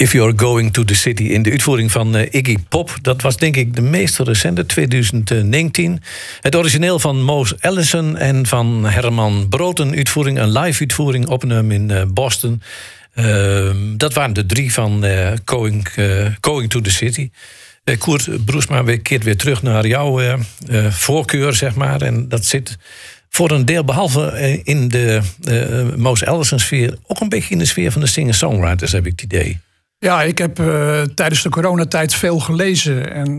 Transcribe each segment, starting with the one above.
If You're Going to the City in de uitvoering van Iggy Pop. Dat was denk ik de meest recente, 2019. Het origineel van Mose Allison en van Herman Brood. Een live uitvoering opgenomen in Boston. Dat waren de 3 van Going to the City. Koert Broesma keert weer terug naar jouw voorkeur, zeg maar. En dat zit voor een deel, behalve in de Mose Allison sfeer, ook een beetje in de sfeer van de singer-songwriters, heb ik het idee. Ja, ik heb tijdens de coronatijd veel gelezen. En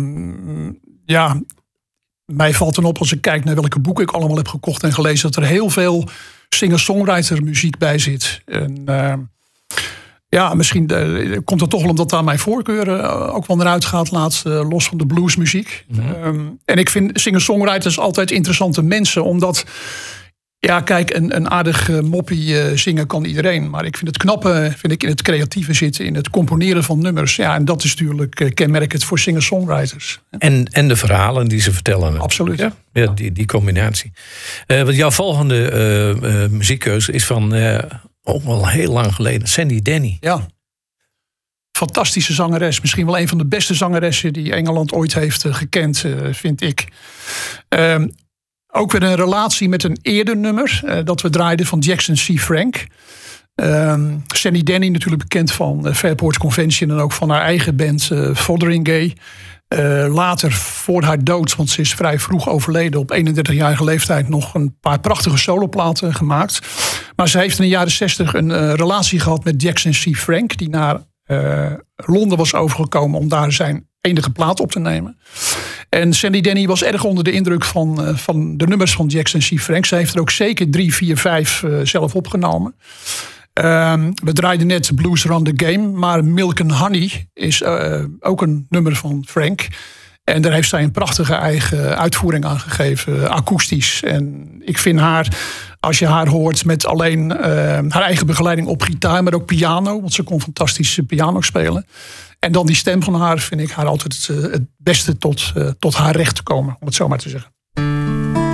mij valt dan op als ik kijk naar welke boeken ik allemaal heb gekocht en gelezen, dat er heel veel singer-songwriter muziek bij zit. En misschien komt het toch wel omdat daar mijn voorkeur ook wel naar uitgaat, los van de bluesmuziek. Mm-hmm. En ik vind singer-songwriters altijd interessante mensen, omdat, ja, kijk, een aardig moppie zingen kan iedereen. Maar ik vind het knappe in het creatieve zitten, in het componeren van nummers. Ja, en dat is natuurlijk kenmerkend voor singer-songwriters. En de verhalen die ze vertellen. Absoluut. Ja, die combinatie. Want jouw volgende muziekkeuze is van ook wel heel lang geleden, Sandy Denny. Ja. Fantastische zangeres. Misschien wel een van de beste zangeressen die Engeland ooit heeft gekend, vind ik. Ook weer een relatie met een eerder nummer dat we draaiden van Jackson C. Frank. Sandy Denny natuurlijk bekend van Fairport Convention en ook van haar eigen band Fotheringay. Later, voor haar dood, want ze is vrij vroeg overleden, op 31-jarige leeftijd nog een paar prachtige soloplaten gemaakt. Maar ze heeft in de jaren 60 een relatie gehad met Jackson C. Frank, die naar Londen was overgekomen om daar zijn enige plaat op te nemen. En Sandy Denny was erg onder de indruk van de nummers van Jackson C. Frank. Ze heeft er ook zeker 3, 4, 5 zelf opgenomen. We draaiden net Blues Run the Game, maar Milk and Honey is ook een nummer van Frank. En daar heeft zij een prachtige eigen uitvoering aan gegeven, akoestisch. En ik vind haar, als je haar hoort met alleen haar eigen begeleiding op gitaar, maar ook piano, want ze kon fantastisch piano spelen. En dan die stem van haar, vind ik haar altijd het beste tot haar recht te komen, om het zo maar te zeggen.